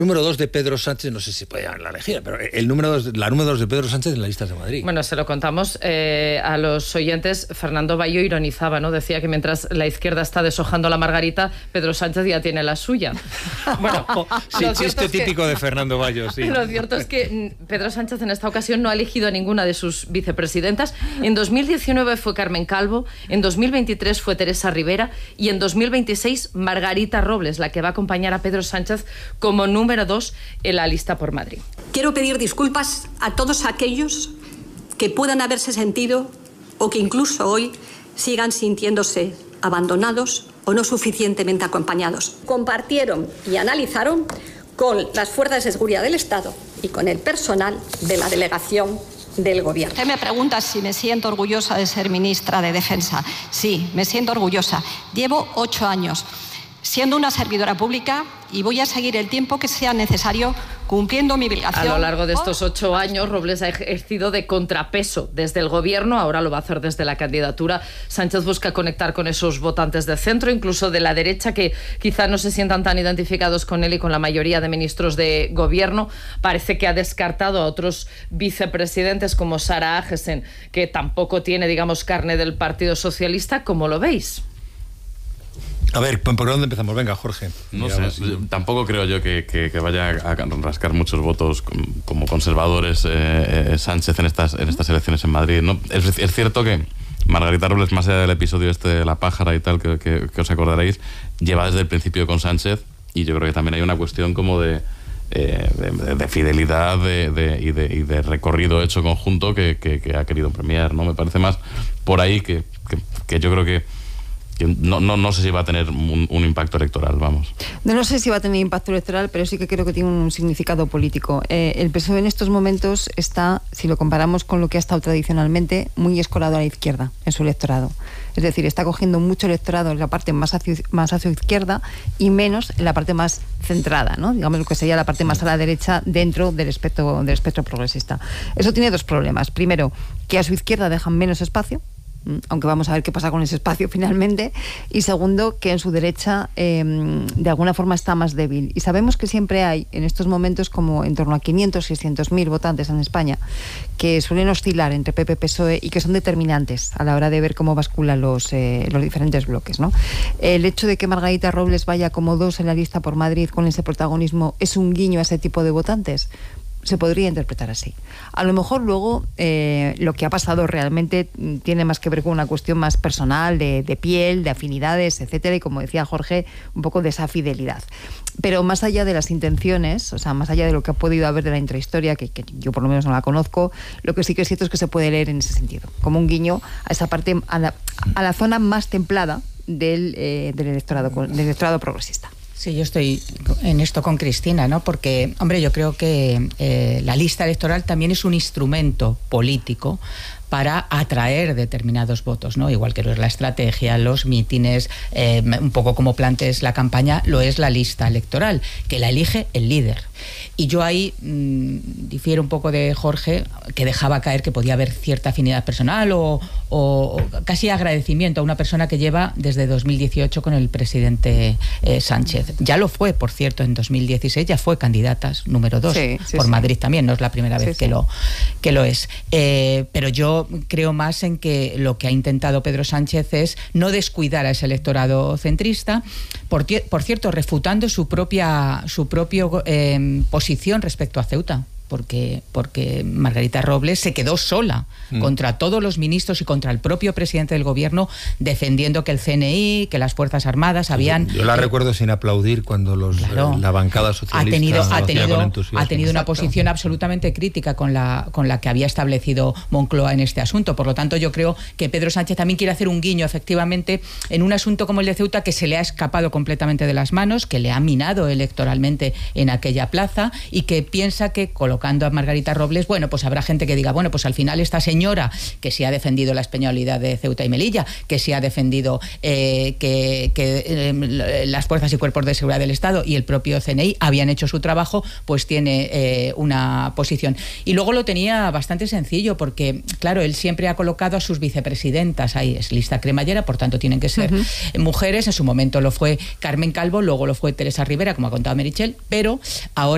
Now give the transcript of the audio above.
Número 2 de Pedro Sánchez, no sé si puede la elegir, pero la número 2 de Pedro Sánchez en las listas de Madrid. Bueno, se lo contamos a los oyentes. Fernando Bayo ironizaba, ¿no? Decía que mientras la izquierda está deshojando la margarita, Pedro Sánchez ya tiene la suya. Bueno, sí, chiste típico de Fernando Bayo, sí. Lo cierto es que Pedro Sánchez en esta ocasión no ha elegido a ninguna de sus vicepresidentas. En 2019 fue Carmen Calvo, en 2023 fue Teresa Rivera y en 2026 Margarita Robles, la que va a acompañar a Pedro Sánchez como número 2 en la lista por Madrid. Quiero pedir disculpas a todos aquellos que puedan haberse sentido o que incluso hoy sigan sintiéndose abandonados o no suficientemente acompañados. Compartieron y analizaron con las fuerzas de seguridad del Estado y con el personal de la delegación del Gobierno. Usted me pregunta si me siento orgullosa de ser ministra de Defensa. Sí, me siento orgullosa. Llevo 8 años siendo una servidora pública y voy a seguir el tiempo que sea necesario cumpliendo mi obligación. A lo largo de estos 8 años, Robles ha ejercido de contrapeso desde el Gobierno, ahora lo va a hacer desde la candidatura. Sánchez busca conectar con esos votantes de centro, incluso de la derecha, que quizá no se sientan tan identificados con él y con la mayoría de ministros de Gobierno. Parece que ha descartado a otros vicepresidentes como Sara Agesen, que tampoco tiene, digamos, carne del Partido Socialista. ¿Cómo lo veis? A ver, ¿por dónde empezamos? Venga, Jorge. No sé, tampoco creo yo que vaya a rascar muchos votos como conservadores Sánchez en estas elecciones en Madrid, ¿no? Es cierto que Margarita Robles, más allá del episodio este de la pájara y tal, que os acordaréis, lleva desde el principio con Sánchez, y yo creo que también hay una cuestión como de fidelidad y de recorrido hecho conjunto que ha querido premiar, ¿no? Me parece más por ahí que yo creo que no sé si va a tener un impacto electoral, vamos. No sé si va a tener impacto electoral, pero sí que creo que tiene un significado político. El PSOE en estos momentos está, si lo comparamos con lo que ha estado tradicionalmente, muy escorado a la izquierda en su electorado. Es decir, está cogiendo mucho electorado en la parte más hacia izquierda y menos en la parte más centrada, ¿no? Digamos lo que sería la parte más a la derecha dentro del espectro progresista. Eso tiene 2 problemas. Primero, que a su izquierda dejan menos espacio, aunque vamos a ver qué pasa con ese espacio finalmente, y segundo, que en su derecha de alguna forma está más débil. Y sabemos que siempre hay en estos momentos como en torno a 500-600.000 votantes en España que suelen oscilar entre PP y PSOE y que son determinantes a la hora de ver cómo basculan los diferentes bloques, ¿no? El hecho de que Margarita Robles vaya como 2 en la lista por Madrid con ese protagonismo es un guiño a ese tipo de votantes. Se podría interpretar así. A lo mejor luego lo que ha pasado realmente tiene más que ver con una cuestión más personal, de piel, de afinidades, etcétera, y como decía Jorge, un poco de esa fidelidad. Pero más allá de las intenciones, o sea, más allá de lo que ha podido haber de la intrahistoria, que yo por lo menos no la conozco, lo que sí que es cierto es que se puede leer en ese sentido, como un guiño a esa parte, a la zona más templada del electorado progresista. Sí, yo estoy en esto con Cristina, ¿no? Porque, hombre, yo creo que la lista electoral también es un instrumento político para atraer determinados votos, ¿no? Igual que lo es la estrategia, los mítines, un poco como plantees la campaña, lo es la lista electoral, que la elige el líder. Y yo ahí difiero un poco de Jorge, que dejaba caer que podía haber cierta afinidad personal o casi agradecimiento a una persona que lleva desde 2018 con el presidente Sánchez. Ya lo fue, por cierto, en 2016 ya fue candidata número 2 por Madrid también, no es la primera vez que lo es. Pero yo creo más en que lo que ha intentado Pedro Sánchez es no descuidar a ese electorado centrista, por cierto, refutando su propia posición respecto a Ceuta. Porque Margarita Robles se quedó sola contra todos los ministros y contra el propio presidente del Gobierno, defendiendo que el CNI, que las Fuerzas Armadas habían... Yo la recuerdo sin aplaudir cuando la bancada socialista ha tenido una posición absolutamente crítica con la que había establecido Moncloa en este asunto. Por lo tanto, yo creo que Pedro Sánchez también quiere hacer un guiño, efectivamente, en un asunto como el de Ceuta, que se le ha escapado completamente de las manos, que le ha minado electoralmente en aquella plaza, y que piensa que colocando a Margarita Robles, bueno, pues habrá gente que diga, bueno, pues al final esta señora que sí ha defendido la españolidad de Ceuta y Melilla, que sí ha defendido que las fuerzas y cuerpos de seguridad del Estado y el propio CNI habían hecho su trabajo, pues tiene una posición. Y luego lo tenía bastante sencillo, porque, claro, él siempre ha colocado a sus vicepresidentas, ahí es lista cremallera, por tanto tienen que ser mujeres. En su momento lo fue Carmen Calvo, luego lo fue Teresa Rivera, como ha contado Meritxell, pero ahora